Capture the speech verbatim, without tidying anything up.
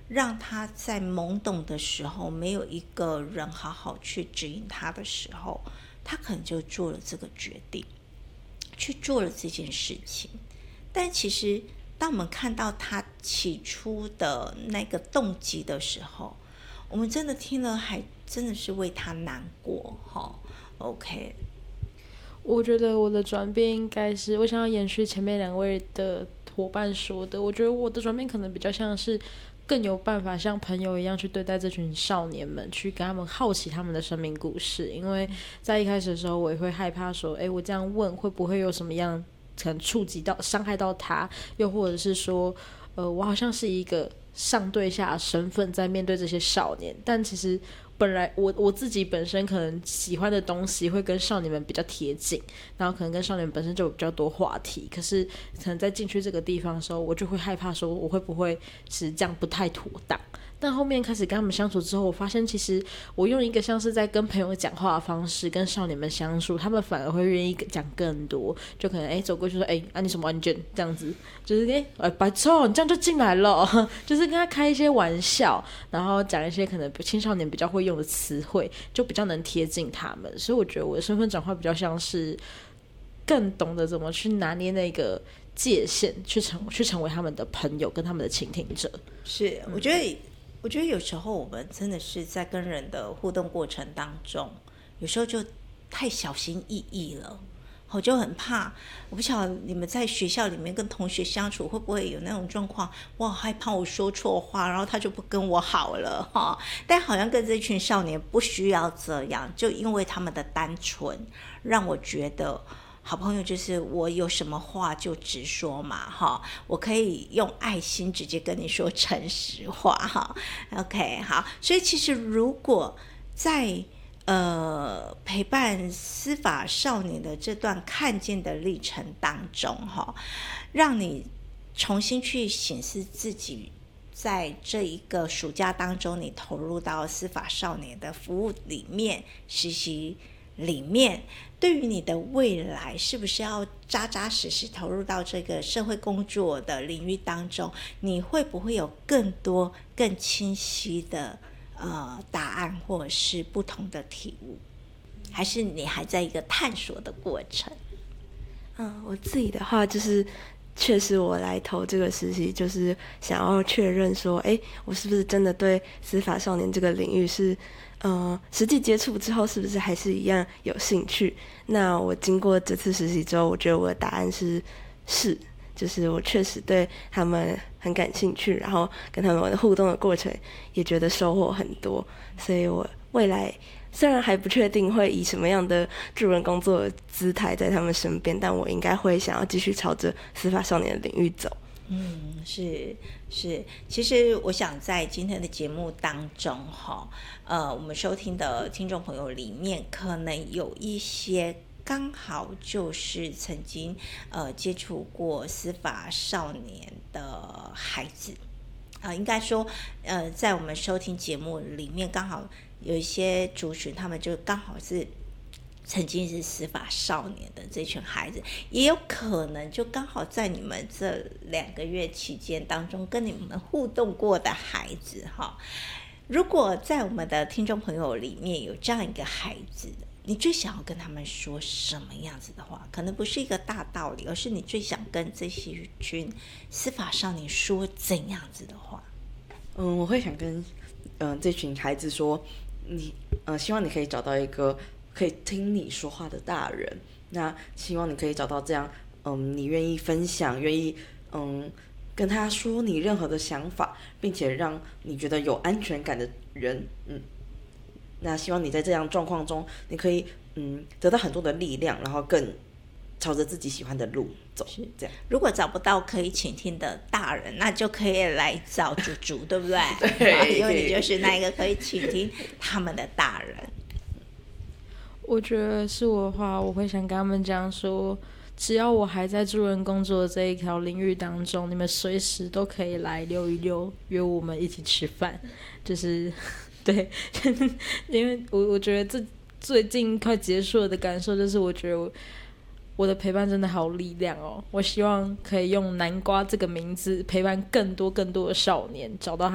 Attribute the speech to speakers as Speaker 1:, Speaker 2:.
Speaker 1: 让他在懵懂的时候，没有一个人好好去指引他的时候，他可能就做了这个决定，去做了这件事情。但其实当我们看到他起初的那个动机的时候，我们真的听了还真的是为他难过、哦、OK。
Speaker 2: 我觉得我的转变应该是，我想要延续前面两位的伙伴说的，我觉得我的转变可能比较像是更有办法像朋友一样去对待这群少年们，去跟他们好奇他们的生命故事。因为在一开始的时候我也会害怕说，诶，我这样问会不会有什么样可能触及到伤害到他，又或者是说呃，我好像是一个上对下的身份在面对这些少年，但其实本来我我自己本身可能喜欢的东西会跟少年们比较贴近，然后可能跟少年们本身就有比较多话题，可是可能在进去这个地方的时候，我就会害怕说我会不会是这样不太妥当。但后面开始跟他们相处之后，我发现其实我用一个像是在跟朋友讲话的方式跟少年们相处，他们反而会愿意讲更多，就可能哎走过去说哎啊你什么案件这样子，就是哎哎白痴你这样就进来了，就是跟他开一些玩笑，然后讲一些可能青少年比较会用的词汇，就比较能贴近他们。所以我觉得我的身份转换比较像是更懂得怎么去拿捏那个界限，去成去成为他们的朋友跟他们的倾听者。
Speaker 1: 是，我觉得、嗯、我觉得有时候我们真的是在跟人的互动过程当中，有时候就太小心翼翼了，我就很怕。我不晓得你们在学校里面跟同学相处会不会有那种状况，我好害怕我说错话，然后他就不跟我好了哈。但好像跟这群少年不需要这样，就因为他们的单纯，让我觉得好朋友就是我有什么话就直说嘛哈，我可以用爱心直接跟你说诚实话哈。OK， 好，所以其实如果在呃陪伴司法少年的这段看见的历程当中哈，让你重新去审视自己在这一个暑假当中，你投入到司法少年的服务里面实习里面，对于你的未来是不是要扎扎实实投入到这个社会工作的领域当中，你会不会有更多更清晰的呃答案，或者是不同的体悟，还是你还在一个探索的过程？
Speaker 3: 嗯，我自己的话就是确实我来投这个实习就是想要确认说，哎，我是不是真的对司法少年这个领域是呃，实际接触之后是不是还是一样有兴趣。那我经过这次实习之后，我觉得我的答案是是，就是我确实对他们很感兴趣，然后跟他们的互动的过程也觉得收获很多。所以我未来虽然还不确定会以什么样的助人工作的姿态在他们身边，但我应该会想要继续朝着司法少年的领域走。
Speaker 1: 嗯，是是，其实我想在今天的节目当中哈，呃，我们收听的听众朋友里面，可能有一些刚好就是曾经呃接触过司法少年的孩子，呃，应该说呃，在我们收听节目里面，刚好有一些族群，他们就刚好是曾经是司法少年的这群孩子，也有可能就刚好在你们这两个月期间当中跟你们互动过的孩子哈。如果在我们的听众朋友里面有这样一个孩子，你最想要跟他们说什么样子的话？可能不是一个大道理，而是你最想跟这些群司法少年说怎样子的话？
Speaker 4: 嗯，我会想跟嗯、呃、这群孩子说，你呃希望你可以找到一个可以听你说话的大人，那希望你可以找到这样嗯你愿意分享，愿意嗯跟他说你任何的想法，并且让你觉得有安全感的人。嗯，那希望你在这样状况中，你可以嗯得到很多的力量，然后更朝着自己喜欢的路走。是这样。
Speaker 1: 如果找不到可以倾听的大人，那就可以来找猪猪，对不对？
Speaker 4: 对，
Speaker 1: 因为你就是那一个可以倾听他们的大人。
Speaker 2: 我觉得是我的话，我会想跟他们讲说，只要我还在助人工作的这一条领域当中，你们随时都可以来溜一溜，约我们一起吃饭。就是对，因为我我觉得这最近快结束了的感受就是，我觉得我我的陪伴真的好有力量哦。我希望可以用南瓜这个名字陪伴更多更多的少年，找到他